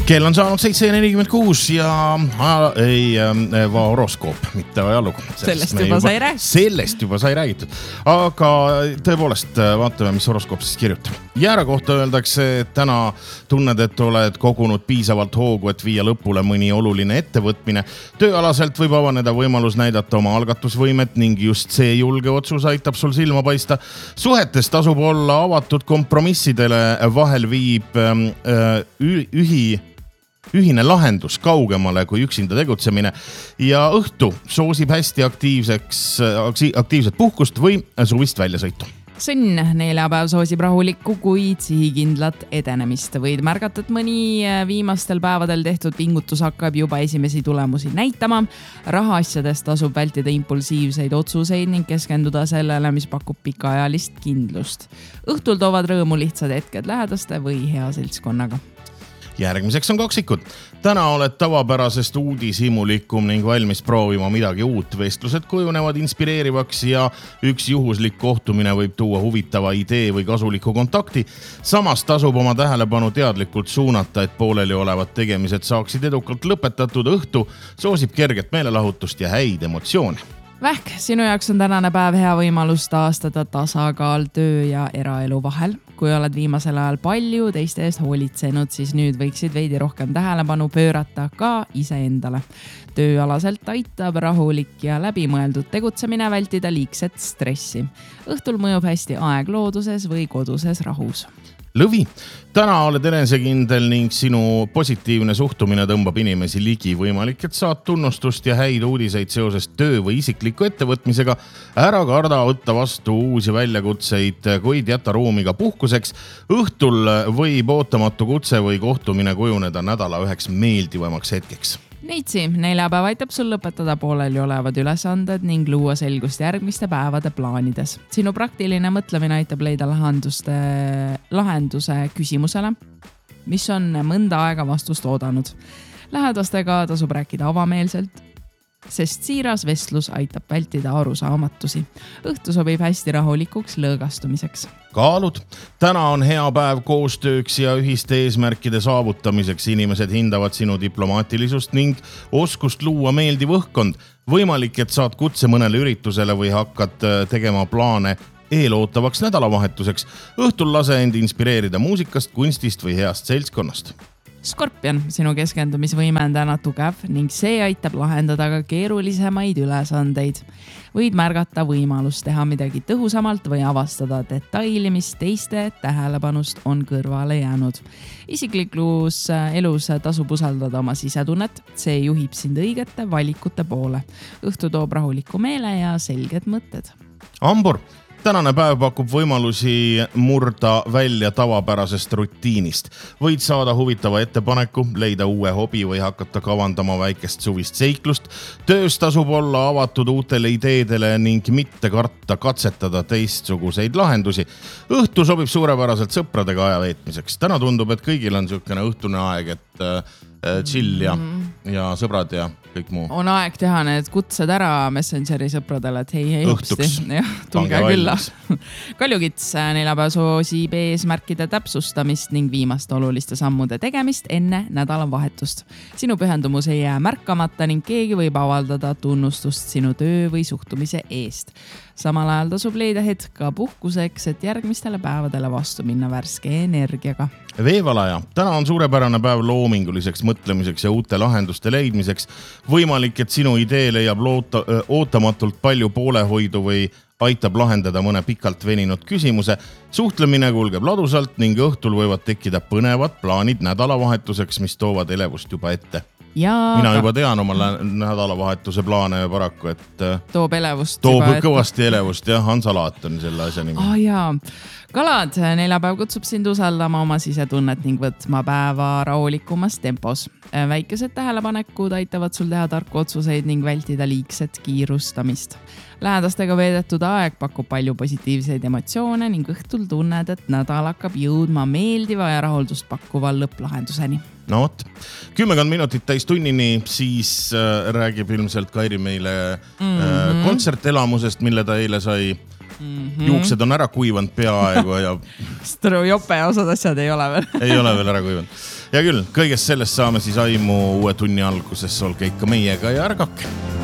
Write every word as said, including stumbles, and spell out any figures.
Kell on saanud seitse nelikümmend kuus ja aja, ei, va horoskoop, mitte ajalugu. Sellest, sellest juba, juba sai räägitud. Sellest juba sai räägitud. Aga tõepoolest vaatame, mis horoskoop siis kirjutab. Jäära kohta öeldakse, et täna tunned, et oled kogunud piisavalt hoogu, et viia lõpule mõni oluline ettevõtmine. Tööalaselt võib avaneda võimalus näidata oma algatusvõimet ning just see julge otsus aitab sul silma paista. Suhetes tasub olla avatud kompromissidele, vahel viib äh, ühi ühine lahendus kaugemale kui üksinda tegutsemine ja õhtu soosib hästi aktiivseks, aktiivset puhkust või suvist väljasõitu. Sõnn neljapäev soosib rahulikku, kuid sihikindlat edenemist. Võid märgata, et mõni viimastel päevadel tehtud pingutus hakkab juba esimesi tulemusi näitama. Rahaasjadest tasub vältida impulsiivseid otsuseid ning keskenduda sellele, mis pakub pikaajalist kindlust. Õhtul toovad rõõmu lihtsad hetked lähedaste või hea seltskonnaga. Järgmiseks on kaksikud. Täna oled tavapärasest uudishimulikum ning valmis proovima midagi uut. Vestlused kujunevad inspireerivaks ja üks juhuslik kohtumine võib tuua huvitava idee või kasuliku kontakti. Samas tasub oma tähelepanu teadlikult suunata, et pooleli olevad tegemised saaksid edukalt lõpetatud. Õhtu soosib kerget meelelahutust ja häid emotsioone. Vähk, sinu jaoks on tänane päev hea võimalus taastada tasakaal töö ja eraelu vahel. Kui oled viimasel ajal palju teiste eest hoolitsenud, siis nüüd võiksid veidi rohkem tähelepanu pöörata ka iseendale. Tööalaselt aitab rahulik ja läbimõeldud tegutsemine vältida liigset stressi. Õhtul mõjub hästi aeg looduses või koduses rahus. Lõvi, täna oled enesekindel ning sinu positiivne suhtumine tõmbab inimesi ligi. Võimalik, et saad tunnustust ja häid uudiseid seoses töö või isikliku ettevõtmisega. Ära karda võtta vastu uusi väljakutseid, kuid jäta ruumiga puhkuseks. Õhtul võib ootamatu kutse või kohtumine kujuneda nädala üheks meeldivamaks hetkeks. Neitsi, neljapäev aitab sul lõpetada pooleli olevad ülesanded ning luua selgust järgmiste päevade plaanides. Sinu praktiline mõtlemine aitab leida lahenduste, lahenduse küsimusele, mis on mõnda aega vastust oodanud. Lähedastega tasub rääkida avameelselt, sest siiras vestlus aitab vältida arusaamatusi. Õhtu sobib hästi rahulikuks lõõgastumiseks. Kaalud. Täna on hea päev koostööks ja ühiste eesmärkide saavutamiseks. Inimesed hindavad sinu diplomaatilisust ning oskust luua meeldiv õhkkond. Võimalik, et saad kutse mõnele üritusele või hakkad tegema plaane eelootavaks nädalavahetuseks. Õhtul lase end inspireerida muusikast, kunstist või heast seltskonnast. Skorpion, sinu keskendumisvõime on täna tugev ning see aitab lahendada ka keerulisemaid ülesandeid. Võid märgata võimalust teha midagi tõhusamalt või avastada detaili, mis teiste tähelepanust on kõrvale jäänud. Isiklikus elus tasub usaldada oma sisetunnet, see juhib sind õigete valikute poole. Õhtu toob rahuliku meele ja selged mõtted. Ambur. Tänane päev pakub võimalusi murda välja tavapärasest rutiinist. Võid saada huvitava ettepaneku, leida uue hobi või hakata kavandama väikest suvist seiklust. Töös tasub olla avatud uutele ideedele ning mitte karta katsetada teistsuguseid lahendusi. Õhtu sobib suurepäraselt sõpradega aja veetmiseks. Täna tundub, et kõigil on niisugune õhtune aeg, et chill ja, ja sõbrad ja kõik muu. On aeg teha need kutsed ära Messengeri sõpradele, et hei, hei, õhtuks. Ja, tulge külla. Kaljukits, neljapäev soosib eesmärkide täpsustamist ning viimaste oluliste sammude tegemist enne nädalavahetust. Sinu pühendumus ei jää märkamata ning keegi võib avaldada tunnustust sinu töö või suhtumise eest. Samal ajal tasub leida hetka puhkuseks, et järgmistele päevadele vastu minna värske energiaga. Veevalaja. Täna on suurepärane päev loominguliseks mõtlemiseks ja uute lahenduste leidmiseks. Võimalik, et sinu idee leiab loota, ootamatult palju poolehoidu või aitab lahendada mõne pikalt veninud küsimuse. Suhtlemine kulgeb ladusalt ning õhtul võivad tekkida põnevad plaanid nädalavahetuseks, mis toovad elevust juba ette. Ja Mina juba tean oma nädalavahetuse plaane paraku, et toob elevust. Toob juba kõvasti elevust, jah, Hansalaat on selle asja nimi. Ah, jaa. Kalad, neljapäev kutsub sind usaldama oma sisetunnet ning võtma päeva rahulikumas tempos. Väikesed tähelepanekud aitavad sul teha tarku otsuseid ning vältida liigset kiirustamist. Lähedastega veedetud aeg pakub palju positiivseid emotsioone ning õhtul tunned, et nädal hakkab jõudma meeldiva ja rahuldust pakkuva lõpplahenduseni. No võt, kümmekond minutit täis tunnini, siis äh, räägib ilmselt Kairi meile mm-hmm. äh, kontsertelamusest, mille ta eile sai mm-hmm. juuksed on ära kuivanud peaaegu ja Stru jope osad asjad ei ole veel. ei ole veel ära kuivanud. Ja küll, kõigest sellest saame siis aimu uue tunni alguses, olge ikka meiega ja ärgake.